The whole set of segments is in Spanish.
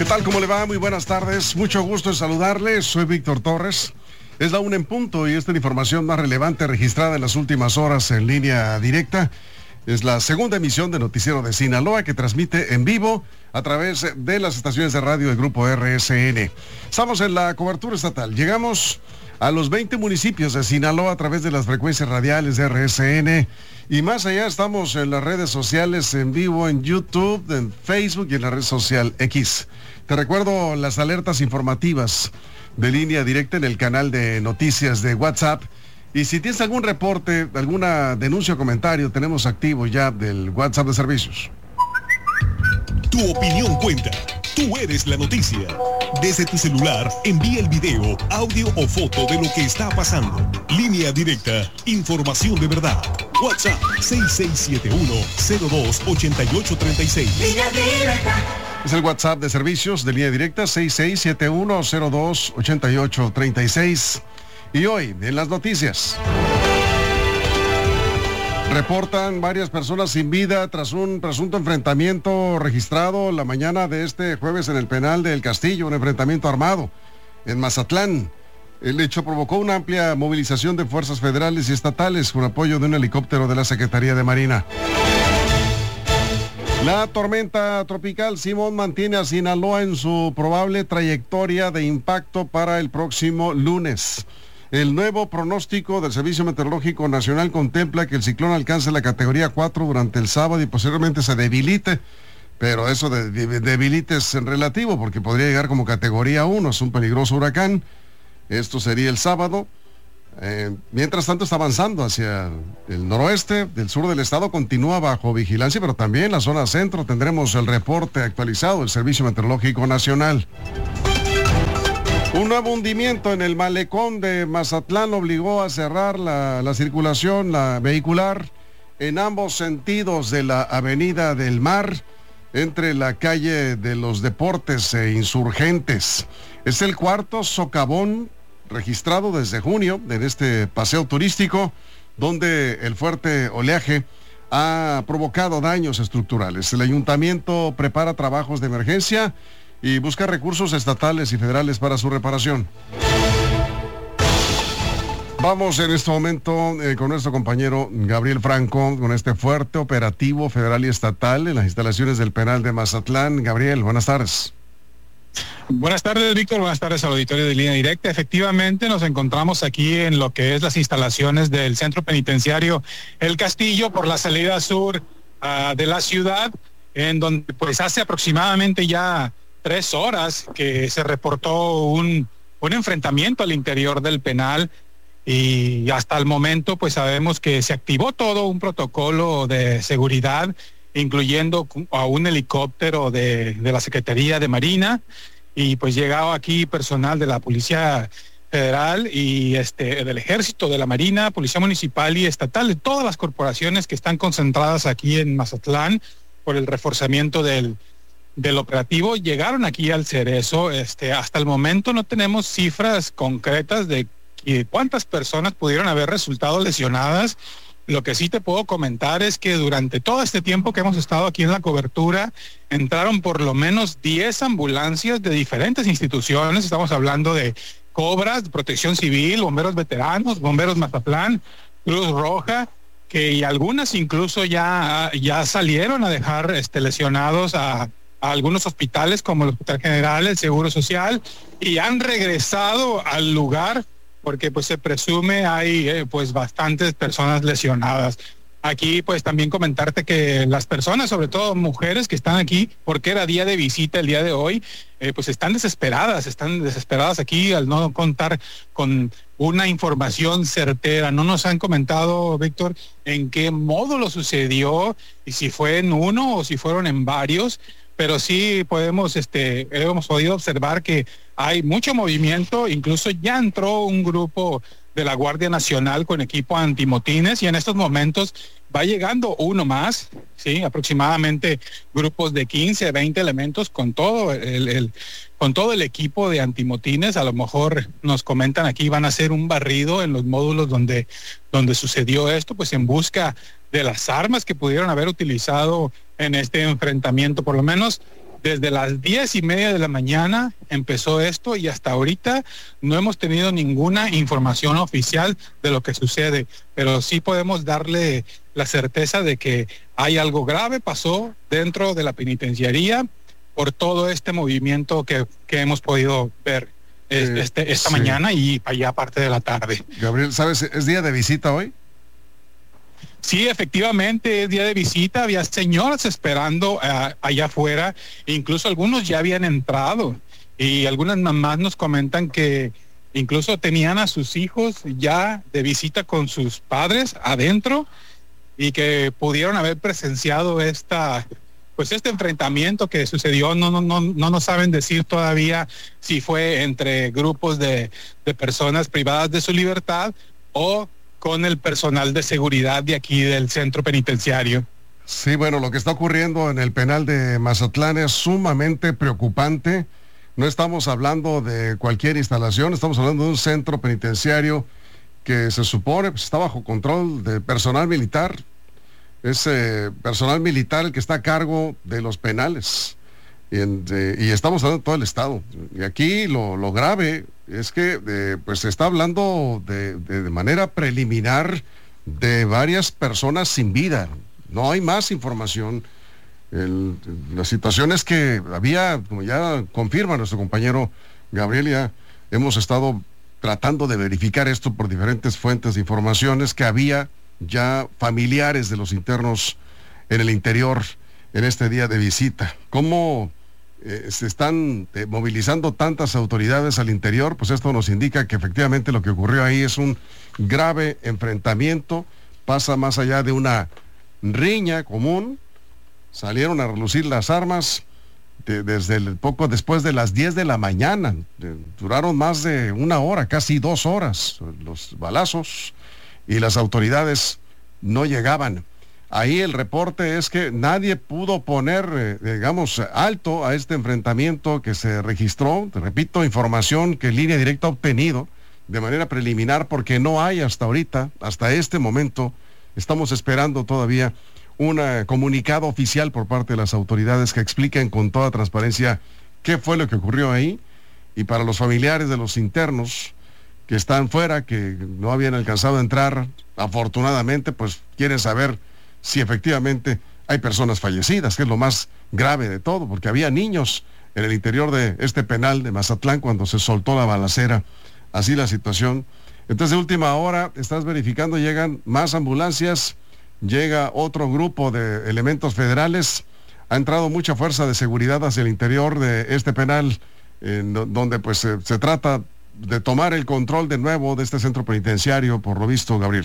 ¿Qué tal? ¿Cómo le va? Muy buenas tardes. Mucho gusto en saludarles. Soy Víctor Torres. Es la 1 en punto y esta es la información más relevante registrada en las últimas horas en línea directa. Es la segunda emisión de Noticiero de Sinaloa que transmite en vivo a través de las estaciones de radio del Grupo RSN. Estamos en la cobertura estatal. Llegamos a los 20 municipios de Sinaloa a través de las frecuencias radiales de RSN. Y más allá estamos en las redes sociales en vivo, en YouTube, en Facebook y en la red social X. Te recuerdo las alertas informativas de línea directa en el canal de noticias de WhatsApp. Y si tienes algún reporte, alguna denuncia o comentario, tenemos activo ya del WhatsApp de servicios. Tu opinión cuenta. Tú eres la noticia. Desde tu celular, envía el video, audio o foto de lo que está pasando. Línea directa, información de verdad. WhatsApp 6671-028836. Línea directa. Es el WhatsApp de servicios de línea directa 6671-028836. Y hoy, en las noticias, reportan varias personas sin vida tras un presunto enfrentamiento registrado la mañana de este jueves en el penal del Castillo, un enfrentamiento armado en Mazatlán. El hecho provocó una amplia movilización de fuerzas federales y estatales con apoyo de un helicóptero de la Secretaría de Marina. La tormenta tropical Simón mantiene a Sinaloa en su probable trayectoria de impacto para el próximo lunes. El nuevo pronóstico del Servicio Meteorológico Nacional contempla que el ciclón alcance la categoría 4 durante el sábado y posteriormente se debilite, pero eso de debilite es en relativo porque podría llegar como categoría 1, es un peligroso huracán. Esto sería el sábado. Mientras tanto está avanzando hacia el noroeste, del sur del estado continúa bajo vigilancia, pero también en la zona centro tendremos el reporte actualizado del Servicio Meteorológico Nacional. Un nuevo hundimiento en el malecón de Mazatlán obligó a cerrar la circulación vehicular en ambos sentidos de la Avenida del Mar, entre la calle de los Deportes e Insurgentes. Es el cuarto socavón registrado desde junio en este paseo turístico, donde el fuerte oleaje ha provocado daños estructurales. El ayuntamiento prepara trabajos de emergencia y busca recursos estatales y federales para su reparación. Vamos en este momento con nuestro compañero Gabriel Franco, con este fuerte operativo federal y estatal en las instalaciones del penal de Mazatlán. Gabriel, buenas tardes. Buenas tardes, Víctor. Buenas tardes al auditorio de Línea Directa. Efectivamente, nos encontramos aquí en lo que es las instalaciones del Centro Penitenciario El Castillo por la salida sur de la ciudad, en donde pues hace aproximadamente ya 3 horas que se reportó un enfrentamiento al interior del penal y hasta el momento pues sabemos que se activó todo un protocolo de seguridad, incluyendo a un helicóptero de la Secretaría de Marina y pues llegado aquí personal de la Policía Federal y del Ejército, de la Marina, Policía Municipal y Estatal, de todas las corporaciones que están concentradas aquí en Mazatlán por el reforzamiento del operativo. Llegaron aquí al Cerezo. Hasta el momento no tenemos cifras concretas de cuántas personas pudieron haber resultado lesionadas. Lo que sí te puedo comentar es que durante todo este tiempo que hemos estado aquí en la cobertura, entraron por lo menos 10 ambulancias de diferentes instituciones. Estamos hablando de Cobras, Protección Civil, Bomberos Veteranos, Bomberos Mazatlán, Cruz Roja, y algunas incluso ya salieron a dejar lesionados a algunos hospitales como el Hospital General, el Seguro Social, y han regresado al lugar porque pues se presume hay pues bastantes personas lesionadas. Aquí pues también comentarte que las personas, sobre todo mujeres que están aquí, porque era día de visita el día de hoy, pues están desesperadas aquí al no contar con una información certera. No nos han comentado, Víctor, en qué módulo sucedió y si fue en uno o si fueron en varios, pero sí hemos podido observar que hay mucho movimiento. Incluso ya entró un grupo de la Guardia Nacional con equipo antimotines y en estos momentos va llegando uno más, sí, aproximadamente grupos de 15, 20 elementos con todo el equipo de antimotines. A lo mejor nos comentan aquí van a hacer un barrido en los módulos donde sucedió esto, pues en busca de las armas que pudieron haber utilizado en este enfrentamiento. Por lo menos Desde las 10:30 de la mañana empezó esto y hasta ahorita no hemos tenido ninguna información oficial de lo que sucede, pero sí podemos darle la certeza de que hay algo grave pasó dentro de la penitenciaría por todo este movimiento que hemos podido ver esta mañana y allá parte de la tarde. Gabriel, ¿sabes? ¿Es día de visita hoy? Sí, efectivamente, es día de visita. Había señoras esperando allá afuera. Incluso algunos ya habían entrado. Y algunas mamás nos comentan que incluso tenían a sus hijos ya de visita con sus padres adentro y que pudieron haber presenciado este enfrentamiento que sucedió. No nos saben decir todavía si fue entre grupos de personas privadas de su libertad o con el personal de seguridad de aquí del centro penitenciario. Sí, bueno, lo que está ocurriendo en el penal de Mazatlán es sumamente preocupante. No estamos hablando de cualquier instalación, estamos hablando de un centro penitenciario que se supone está bajo control de personal militar. Es personal militar el que está a cargo de los penales. Y estamos hablando de todo el estado. Y aquí lo grave es que pues se está hablando de manera preliminar de varias personas sin vida. No hay más información. La situación es que había, como ya confirma nuestro compañero Gabriel, ya hemos estado tratando de verificar esto por diferentes fuentes de informaciones, que había ya familiares de los internos en el interior en este día de visita. ¿Cómo se están movilizando tantas autoridades al interior? Pues esto nos indica que efectivamente lo que ocurrió ahí es un grave enfrentamiento, pasa más allá de una riña común. Salieron a relucir las armas desde poco después de las 10 de la mañana. Duraron más de una hora, casi 2 horas, los balazos, y las autoridades no llegaban. Ahí el reporte es que nadie pudo poner, alto a este enfrentamiento que se registró. Te repito, información que Línea Directa ha obtenido de manera preliminar, porque no hay hasta ahorita, hasta este momento, estamos esperando todavía un comunicado oficial por parte de las autoridades que expliquen con toda transparencia qué fue lo que ocurrió ahí. Y para los familiares de los internos que están fuera, que no habían alcanzado a entrar, afortunadamente, pues quieren saber si efectivamente hay personas fallecidas, que es lo más grave de todo, porque había niños en el interior de este penal de Mazatlán cuando se soltó la balacera. Así la situación. Entonces, de última hora, estás verificando, llegan más ambulancias, llega otro grupo de elementos federales, ha entrado mucha fuerza de seguridad hacia el interior de este penal, donde pues se trata de tomar el control de nuevo de este centro penitenciario, por lo visto, Gabriel.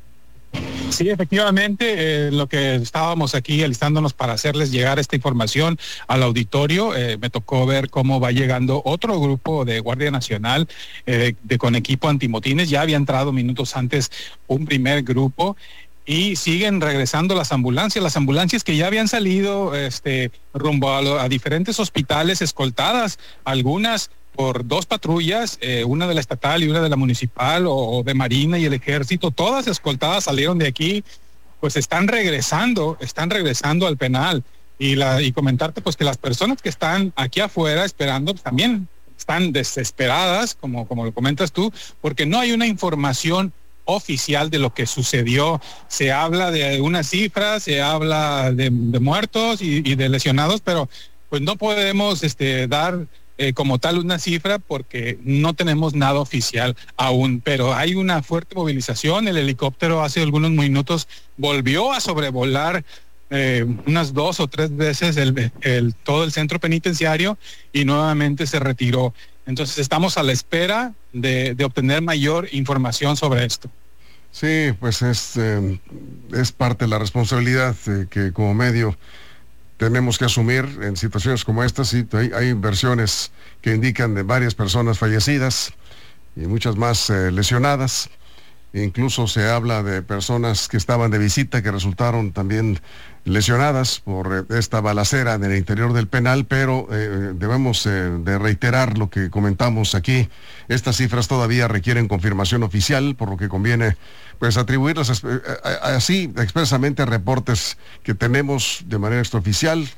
Sí, efectivamente, lo que estábamos aquí alistándonos para hacerles llegar esta información al auditorio, me tocó ver cómo va llegando otro grupo de Guardia Nacional con equipo antimotines. Ya había entrado minutos antes un primer grupo y siguen regresando las ambulancias que ya habían salido rumbo a diferentes hospitales escoltadas, algunas por 2 patrullas, una de la estatal y una de la municipal o de Marina y el Ejército. Todas escoltadas salieron de aquí, pues están regresando al penal. Y comentarte pues que las personas que están aquí afuera esperando pues, también están desesperadas, como lo comentas tú, porque no hay una información oficial de lo que sucedió. Se habla de unas cifras, se habla de muertos y de lesionados, pero pues no podemos dar como tal una cifra porque no tenemos nada oficial aún, pero hay una fuerte movilización. El helicóptero hace algunos minutos volvió a sobrevolar unas 2 o 3 veces todo el centro penitenciario y nuevamente se retiró. Entonces estamos a la espera de obtener mayor información sobre esto. Sí, pues es parte de la responsabilidad que como medio tenemos que asumir en situaciones como estas. Sí, hay versiones que indican de varias personas fallecidas y muchas más lesionadas. Incluso se habla de personas que estaban de visita que resultaron también lesionadas por esta balacera en el interior del penal, pero debemos de reiterar lo que comentamos aquí. Estas cifras todavía requieren confirmación oficial, por lo que conviene pues atribuirlas así expresamente a reportes que tenemos de manera extraoficial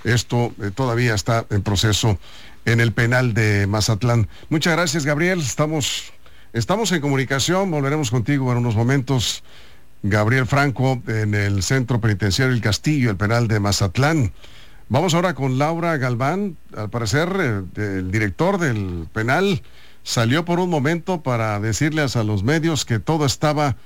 Esto todavía está en proceso en el penal de Mazatlán. Muchas gracias, Gabriel. Estamos en comunicación, volveremos contigo en unos momentos. Gabriel Franco, en el Centro Penitenciario El Castillo, el penal de Mazatlán. Vamos ahora con Laura Galván. Al parecer, el director del penal salió por un momento para decirles a los medios que todo estaba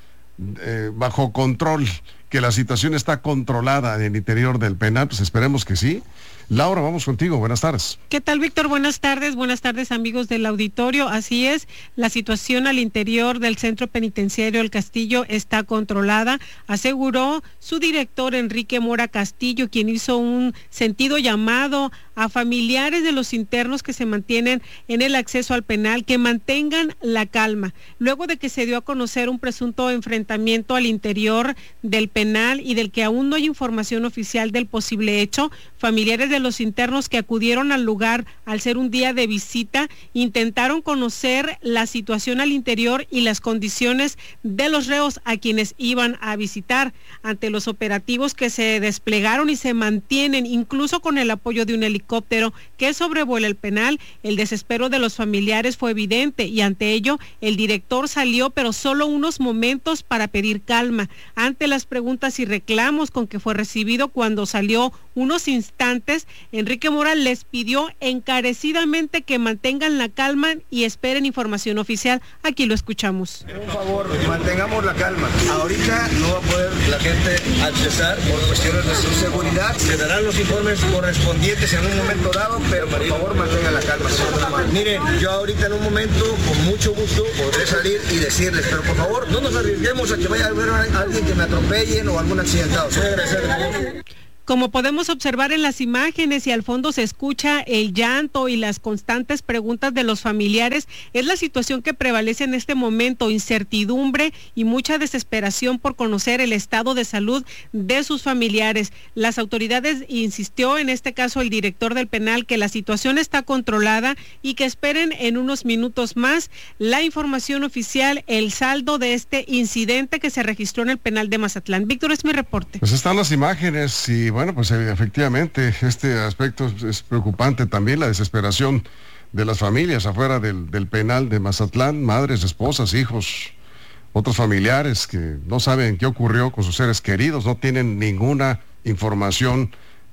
bajo control, que la situación está controlada en el interior del penal. Pues esperemos que sí. Laura, vamos contigo, buenas tardes. ¿Qué tal, Víctor? Buenas tardes amigos del auditorio. Así es, la situación al interior del Centro Penitenciario El Castillo está controlada, aseguró su director Enrique Mora Castillo, quien hizo un sentido llamado a familiares de los internos que se mantienen en el acceso al penal que mantengan la calma, luego de que se dio a conocer un presunto enfrentamiento al interior del penal y del que aún no hay información oficial del posible hecho. Familiares de los internos que acudieron al lugar al ser un día de visita intentaron conocer la situación al interior y las condiciones de los reos a quienes iban a visitar. Ante los operativos que se desplegaron y se mantienen, incluso con el apoyo de un helicóptero que sobrevuela el penal, el desespero de los familiares fue evidente y ante ello el director salió, pero solo unos momentos, para pedir calma. Ante las preguntas y reclamos con que fue recibido cuando salió unos instantes, Enrique Mora les pidió encarecidamente que mantengan la calma y esperen información oficial. Aquí lo escuchamos. Por favor, mantengamos la calma. Ahorita no va a poder la gente accesar por cuestiones de su seguridad. Se darán los informes correspondientes en un momento dado, pero por favor mantengan la calma. Miren, yo ahorita en un momento, con mucho gusto, podré salir y decirles, pero por favor, no nos arriesguemos a que vaya a haber alguien que me atropellen o algún accidentado. Soy agradecido. Como podemos observar en las imágenes y al fondo se escucha el llanto y las constantes preguntas de los familiares, es la situación que prevalece en este momento, incertidumbre y mucha desesperación por conocer el estado de salud de sus familiares. Las autoridades, insistió en este caso el director del penal, que la situación está controlada y que esperen en unos minutos más la información oficial, el saldo de este incidente que se registró en el penal de Mazatlán. Víctor, es mi reporte. Pues están las imágenes y bueno, pues efectivamente este aspecto es preocupante también, la desesperación de las familias afuera del penal de Mazatlán, madres, esposas, hijos, otros familiares que no saben qué ocurrió con sus seres queridos, no tienen ninguna información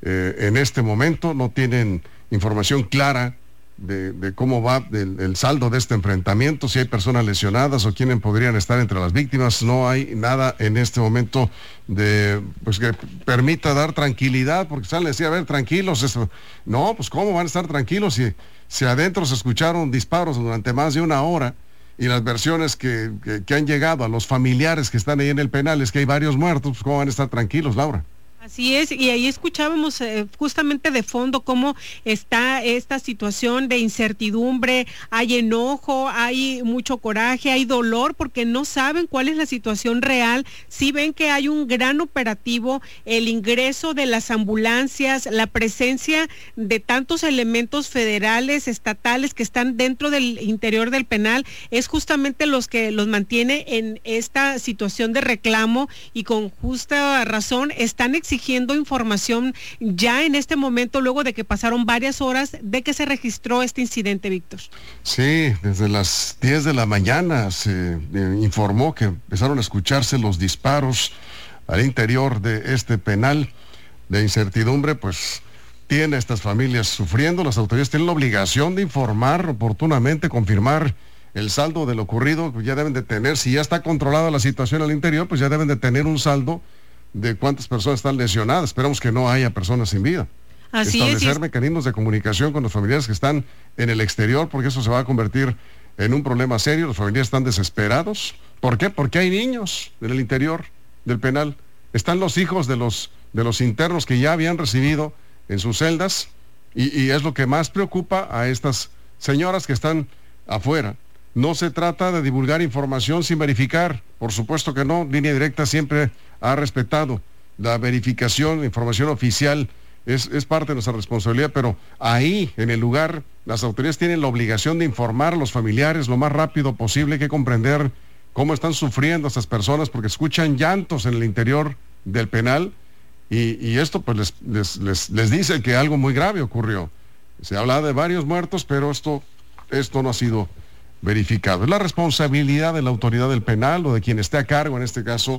en este momento, no tienen información clara de cómo va el saldo de este enfrentamiento, si hay personas lesionadas o quiénes podrían estar entre las víctimas. No hay nada en este momento pues que permita dar tranquilidad, porque salen a decir, a ver, tranquilos, no, pues cómo van a estar tranquilos si adentro se escucharon disparos durante más de una hora y las versiones que han llegado a los familiares que están ahí en el penal es que hay varios muertos. Pues cómo van a estar tranquilos, Laura. Así es, y ahí escuchábamos justamente de fondo cómo está esta situación de incertidumbre, hay enojo, hay mucho coraje, hay dolor, porque no saben cuál es la situación real. Sí ven que hay un gran operativo, el ingreso de las ambulancias, la presencia de tantos elementos federales, estatales que están dentro del interior del penal, es justamente los que los mantiene en esta situación de reclamo y con justa razón están exigiendo información ya en este momento, luego de que pasaron varias horas de que se registró este incidente, Víctor. Sí, desde las 10 de la mañana se informó que empezaron a escucharse los disparos al interior de este penal. De incertidumbre, pues tiene a estas familias sufriendo. Las autoridades tienen la obligación de informar oportunamente, confirmar el saldo de lo ocurrido. Ya deben de tener, si ya está controlada la situación al interior, pues ya deben de tener un saldo de cuántas personas están lesionadas. Esperamos que no haya personas sin vida. Así establecer mecanismos de comunicación con los familiares que están en el exterior, porque eso se va a convertir en un problema serio. Los familiares están desesperados. ¿Por qué? Porque hay niños en el interior del penal. Están los hijos de los internos que ya habían recibido en sus celdas y es lo que más preocupa a estas señoras que están afuera. No se trata de divulgar información sin verificar, por supuesto que no. Línea Directa siempre ha respetado la verificación, la información oficial es parte de nuestra responsabilidad, pero ahí, en el lugar, las autoridades tienen la obligación de informar a los familiares lo más rápido posible. Hay que comprender cómo están sufriendo estas personas, porque escuchan llantos en el interior del penal Y esto pues les dice que algo muy grave ocurrió. Se habla de varios muertos, pero esto no ha sido verificado. Es la responsabilidad de la autoridad del penal o de quien esté a cargo, en este caso,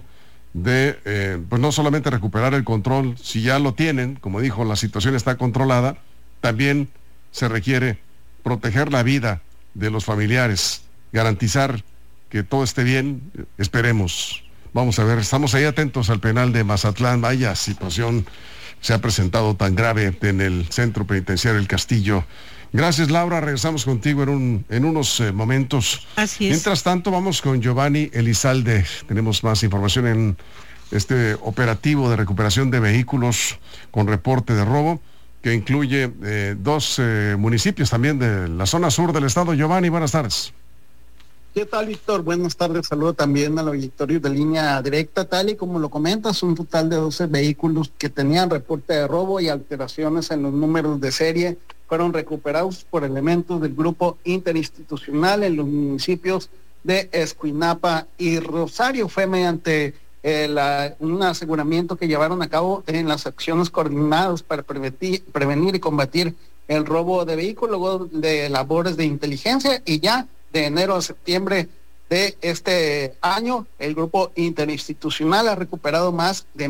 de pues no solamente recuperar el control, si ya lo tienen, como dijo, la situación está controlada, también se requiere proteger la vida de los familiares, garantizar que todo esté bien, esperemos. Vamos a ver, estamos ahí atentos al penal de Mazatlán. Vaya situación se ha presentado tan grave en el centro penitenciario El Castillo. Gracias, Laura, regresamos contigo en unos momentos. Así es. Mientras tanto, vamos con Giovanni Elizalde. Tenemos más información en este operativo de recuperación de vehículos con reporte de robo, que incluye 2 municipios también de la zona sur del estado. Giovanni, buenas tardes. ¿Qué tal, Víctor? Buenas tardes. Saludo también al auditorio de Línea Directa. Tal y como lo comentas, un total de 12 vehículos que tenían reporte de robo y alteraciones en los números de serie fueron recuperados por elementos del grupo interinstitucional en los municipios de Escuinapa y Rosario. Fue mediante un aseguramiento que llevaron a cabo en las acciones coordinadas para prevenir y combatir el robo de vehículos, luego de labores de inteligencia, y ya de enero a septiembre de este año, el grupo interinstitucional ha recuperado más de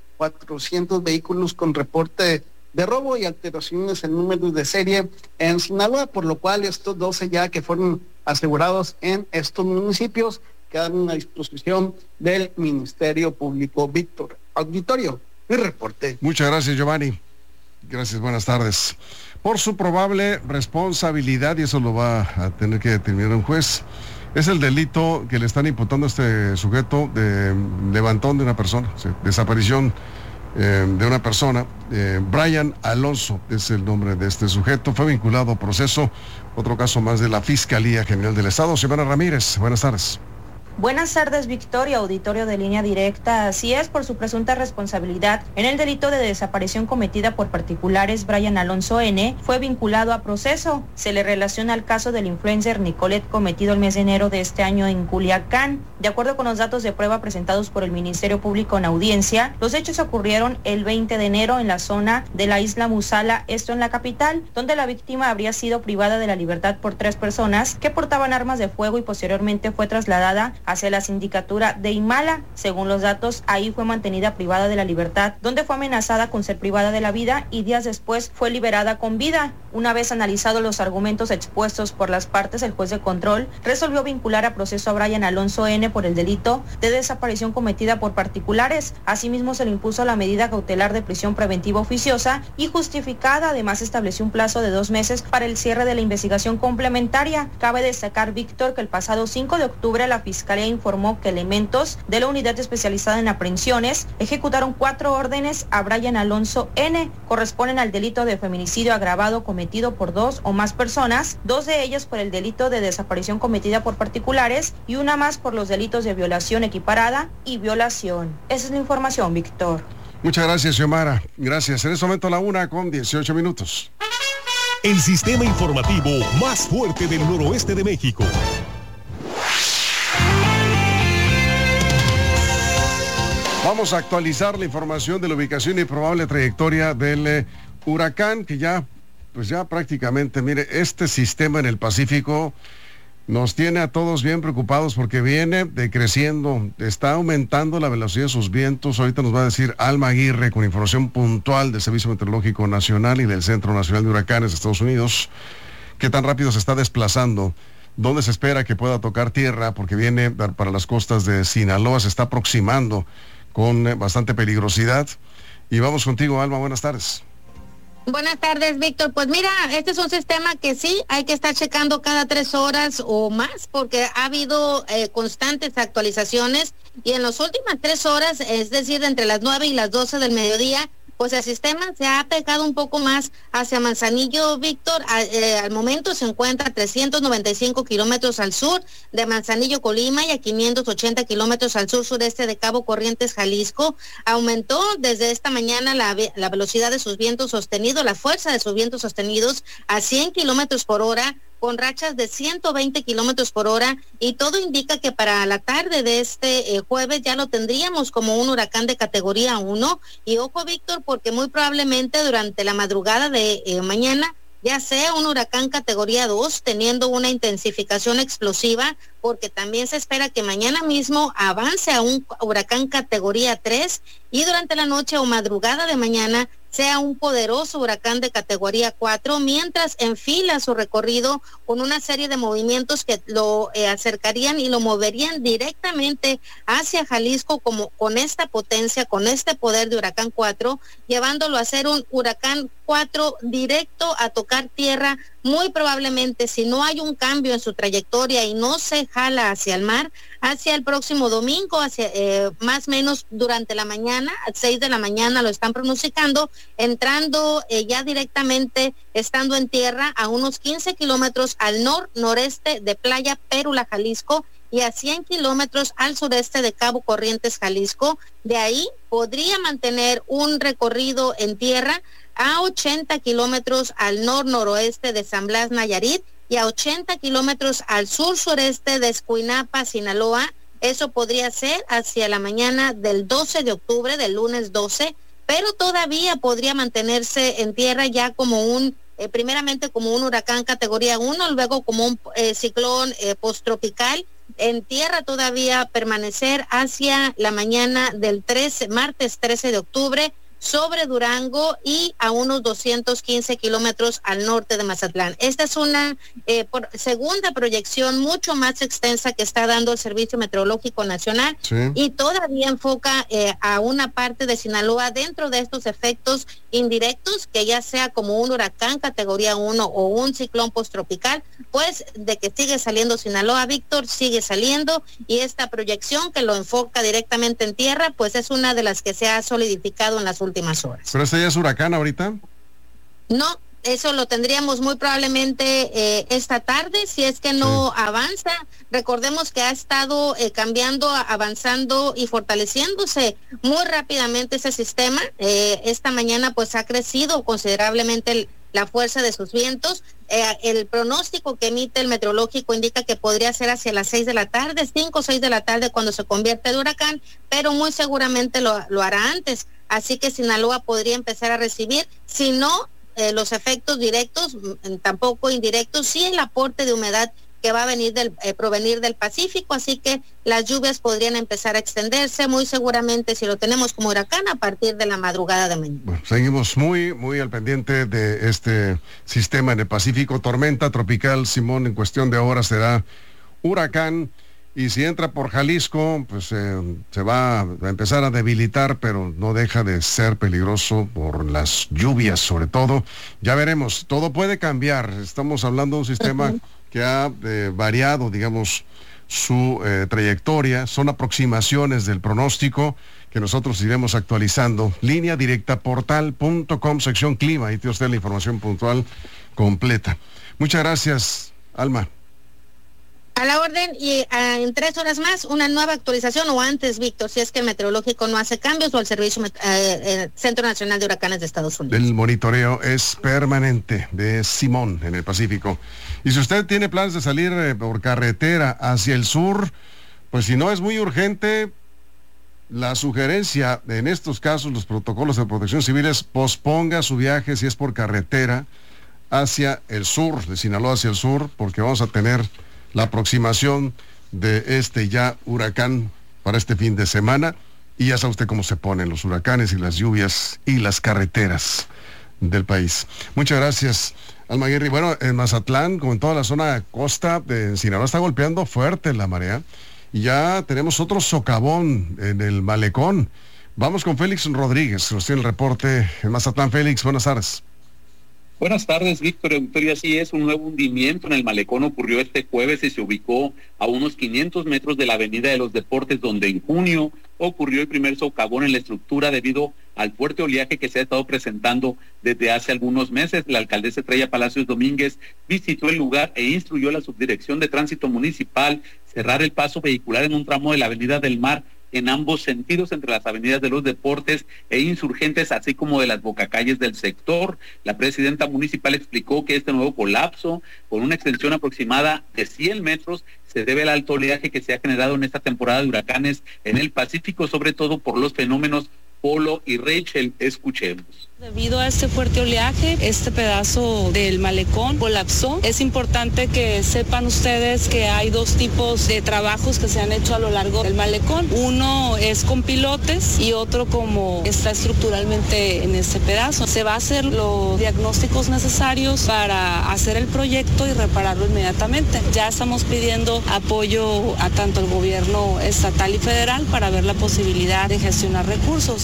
1,400 vehículos con reporte de robo y alteraciones en números de serie en Sinaloa, por lo cual estos 12 ya que fueron asegurados en estos municipios quedan a disposición del Ministerio Público. Víctor, auditorio, mi reporte. Muchas gracias, Giovanni. Gracias, buenas tardes. Por su probable responsabilidad, y eso lo va a tener que determinar un juez, es el delito que le están imputando a este sujeto de levantón de una persona, desaparición de una persona. Brian Alonso es el nombre de este sujeto, fue vinculado a proceso, otro caso más de la Fiscalía General del Estado. Xiomara Ramírez, buenas tardes. Buenas tardes, Victoria, auditorio de Línea Directa. Así es, por su presunta responsabilidad en el delito de desaparición cometida por particulares, Brian Alonso N. fue vinculado a proceso. Se le relaciona al caso del influencer Nicolet cometido el mes de enero de este año en Culiacán. De acuerdo con los datos de prueba presentados por el Ministerio Público en audiencia, los hechos ocurrieron el 20 de enero en la zona de la isla Musala, esto en la capital, donde la víctima habría sido privada de la libertad por 3 personas que portaban armas de fuego y posteriormente fue trasladada hacia la sindicatura de Imala. Según los datos, ahí fue mantenida privada de la libertad, donde fue amenazada con ser privada de la vida y días después fue liberada con vida. Una vez analizados los argumentos expuestos por las partes, el juez de control resolvió vincular a proceso a Brian Alonso N. por el delito de desaparición cometida por particulares. Asimismo, se le impuso la medida cautelar de prisión preventiva oficiosa y justificada. Además, estableció un plazo de 2 meses para el cierre de la investigación complementaria. Cabe destacar, Víctor, que el pasado 5 de octubre la Fiscalía informó que elementos de la unidad especializada en aprehensiones ejecutaron 4 órdenes a Brian Alonso N. Corresponden al delito de feminicidio agravado cometido por 2 o más personas, 2 de ellas por el delito de desaparición cometida por particulares y una más por los delitos de violación equiparada y violación. Esa es la información, Víctor. Muchas gracias, Xiomara. Gracias. En este momento la 1:18. El sistema informativo más fuerte del noroeste de México. Vamos a actualizar la información de la ubicación y probable trayectoria del huracán, que ya prácticamente, mire, este sistema en el Pacífico nos tiene a todos bien preocupados porque viene decreciendo, está aumentando la velocidad de sus vientos. Ahorita nos va a decir Alma Aguirre con información puntual del Servicio Meteorológico Nacional y del Centro Nacional de Huracanes de Estados Unidos, qué tan rápido se está desplazando, dónde se espera que pueda tocar tierra, porque viene para las costas de Sinaloa, se está aproximando con bastante peligrosidad. Y vamos contigo, Alma, buenas tardes. Buenas tardes, Víctor. Pues mira, este es un sistema que sí hay que estar checando cada 3 horas o más, porque ha habido constantes actualizaciones y en las últimas 3 horas, es decir, entre las 9 y las 12 del mediodía, pues el sistema se ha pegado un poco más hacia Manzanillo, Víctor. Al momento se encuentra a 395 kilómetros al sur de Manzanillo, Colima, y a 580 kilómetros al sur-sureste de Cabo Corrientes, Jalisco. Aumentó desde esta mañana la velocidad de sus vientos sostenidos, la fuerza de sus vientos sostenidos a 100 kilómetros por hora con rachas de 120 kilómetros por hora, y todo indica que para la tarde de este jueves ya lo tendríamos como un huracán de categoría 1. Y ojo, Víctor, porque muy probablemente durante la madrugada de mañana ya sea un huracán categoría 2, teniendo una intensificación explosiva, porque también se espera que mañana mismo avance a un huracán categoría 3 y durante la noche o madrugada de mañana sea un poderoso huracán de categoría 4, mientras enfila su recorrido con una serie de movimientos que lo acercarían y lo moverían directamente hacia Jalisco, como con esta potencia, con este poder de huracán 4, llevándolo a ser un huracán 4 directo a tocar tierra, muy probablemente, si no hay un cambio en su trayectoria y no se jala hacia el mar, hacia el próximo domingo, hacia más o menos durante la mañana, a 6 de la mañana lo están pronosticando, entrando ya directamente, estando en tierra a unos 15 kilómetros al noreste de Playa Pérula, Jalisco, y a 100 kilómetros al sureste de Cabo Corrientes, Jalisco. De ahí podría mantener un recorrido en tierra a 80 kilómetros al noroeste de San Blas, Nayarit, y a 80 kilómetros al sur-sureste de Escuinapa, Sinaloa. Eso podría ser hacia la mañana del 12 de octubre, del lunes 12, pero todavía podría mantenerse en tierra ya como un, primeramente como un huracán categoría 1, luego como un ciclón posttropical, en tierra todavía permanecer hacia la mañana del martes 13 de octubre, sobre Durango y a unos 215 kilómetros al norte de Mazatlán. Esta es una segunda proyección mucho más extensa que está dando el Servicio Meteorológico Nacional, sí, y todavía enfoca a una parte de Sinaloa dentro de estos efectos indirectos, que ya sea como un huracán categoría 1 o un ciclón posttropical, pues de que sigue saliendo Sinaloa, Víctor, sigue saliendo, y esta proyección que lo enfoca directamente en tierra, pues es una de las que se ha solidificado en las últimas horas. ¿Pero este ya es huracán ahorita? No, eso lo tendríamos muy probablemente esta tarde, si es que no avanza. Recordemos que ha estado cambiando, avanzando y fortaleciéndose muy rápidamente ese sistema. Esta mañana pues ha crecido considerablemente la fuerza de sus vientos. El pronóstico que emite el meteorológico indica que podría ser hacia las 6 de la tarde, 5 o 6 de la tarde cuando se convierte en huracán, pero muy seguramente lo hará antes. Así que Sinaloa podría empezar a recibir, si no los efectos directos, tampoco indirectos, sí el aporte de humedad que va a venir provenir del Pacífico, así que las lluvias podrían empezar a extenderse muy seguramente, si lo tenemos como huracán, a partir de la madrugada de mañana. Bueno, seguimos muy al pendiente de este sistema en el Pacífico. Tormenta tropical Simón en cuestión de horas será huracán, y si entra por Jalisco, pues se va a empezar a debilitar, pero no deja de ser peligroso por las lluvias sobre todo. Ya veremos, todo puede cambiar. Estamos hablando de un sistema que ha variado, digamos, su trayectoria. Son aproximaciones del pronóstico que nosotros iremos actualizando. Línea directa, portal.com, sección clima. Ahí tiene usted la información puntual completa. Muchas gracias, Alma. A la orden, y en 3 horas más una nueva actualización, o antes, Víctor, si es que el meteorológico no hace cambios, o el Servicio Centro Nacional de Huracanes de Estados Unidos. El monitoreo es permanente de Simón en el Pacífico. Y si usted tiene planes de salir por carretera hacia el sur, pues si no es muy urgente, la sugerencia en estos casos, los protocolos de protección civil es posponga su viaje si es por carretera hacia el sur, de Sinaloa hacia el sur, porque vamos a tener la aproximación de este ya huracán para este fin de semana, y ya sabe usted cómo se ponen los huracanes y las lluvias y las carreteras del país. Muchas gracias, Alma Aguirre. Bueno, en Mazatlán, como en toda la zona costa de Sinaloa, está golpeando fuerte la marea, y ya tenemos otro socavón en el malecón. Vamos con Félix Rodríguez, nos tiene el reporte en Mazatlán. Félix, buenas tardes. Buenas tardes, Víctor Auditorio. Así es, un nuevo hundimiento en el malecón ocurrió este jueves y se ubicó a unos 500 metros de la Avenida de los Deportes, donde en junio ocurrió el primer socavón en la estructura debido al fuerte oleaje que se ha estado presentando desde hace algunos meses. La alcaldesa Estrella Palacios Domínguez visitó el lugar e instruyó a la Subdirección de Tránsito Municipal cerrar el paso vehicular en un tramo de la Avenida del Mar en ambos sentidos entre las avenidas de los Deportes e Insurgentes, así como de las bocacalles del sector. La presidenta municipal explicó que este nuevo colapso, con una extensión aproximada de 100 metros, se debe al alto oleaje que se ha generado en esta temporada de huracanes en el Pacífico, sobre todo por los fenómenos Polo y Rachel. Escuchemos. Debido a este fuerte oleaje, este pedazo del malecón colapsó. Es importante que sepan ustedes que hay dos tipos de trabajos que se han hecho a lo largo del malecón. Uno es con pilotes y otro como está estructuralmente en este pedazo. Se va a hacer los diagnósticos necesarios para hacer el proyecto y repararlo inmediatamente. Ya estamos pidiendo apoyo a tanto el gobierno estatal y federal para ver la posibilidad de gestionar recursos.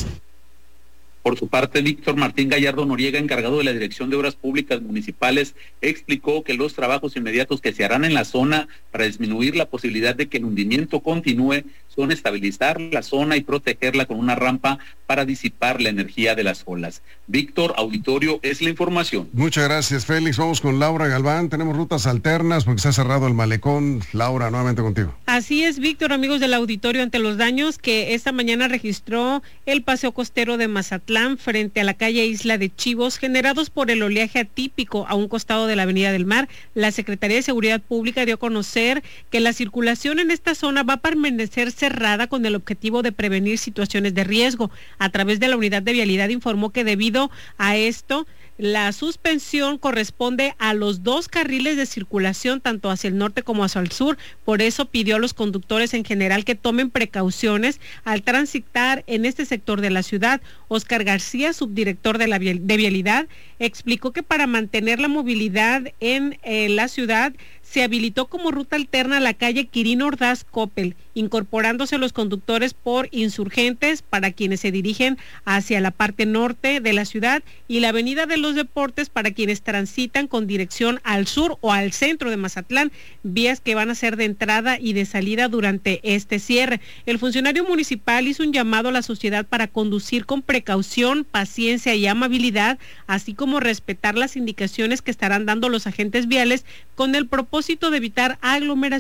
Por su parte, Víctor Martín Gallardo Noriega, encargado de la Dirección de Obras Públicas Municipales, explicó que los trabajos inmediatos que se harán en la zona para disminuir la posibilidad de que el hundimiento continúe son estabilizar la zona y protegerla con una rampa para disipar la energía de las olas. Víctor, auditorio, es la información. Muchas gracias, Félix. Vamos con Laura Galván. Tenemos rutas alternas porque se ha cerrado el malecón. Laura, nuevamente contigo. Así es, Víctor, amigos del auditorio, ante los daños que esta mañana registró el paseo costero de Mazatlán frente a la calle Isla de Chivos, generados por el oleaje atípico a un costado de la Avenida del Mar, la Secretaría de Seguridad Pública dio a conocer que la circulación en esta zona va a permanecer cerrada con el objetivo de prevenir situaciones de riesgo. A través de la unidad de vialidad informó que debido a esto, la suspensión corresponde a los 2 carriles de circulación, tanto hacia el norte como hacia el sur. Por eso pidió a los conductores en general que tomen precauciones al transitar en este sector de la ciudad. Oscar García, subdirector de vialidad, explicó que para mantener la movilidad en la ciudad se habilitó como ruta alterna la calle Quirino Ordaz Coppel, incorporándose los conductores por Insurgentes para quienes se dirigen hacia la parte norte de la ciudad y la Avenida de los Deportes para quienes transitan con dirección al sur o al centro de Mazatlán, vías que van a ser de entrada y de salida durante este cierre. El funcionario municipal hizo un llamado a la sociedad para conducir con precaución, paciencia y amabilidad, así como respetar las indicaciones que estarán dando los agentes viales con el propósito de evitar aglomeraciones